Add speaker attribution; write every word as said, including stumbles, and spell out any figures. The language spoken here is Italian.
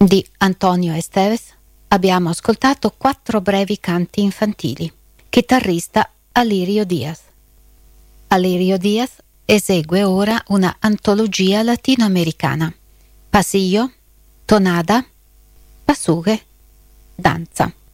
Speaker 1: di Antonio Esteves abbiamo ascoltato quattro brevi canti infantili. Chitarrista Alirio Diaz. Alirio Diaz esegue ora una antologia latinoamericana. Pasillo, tonada, pasugue, danza.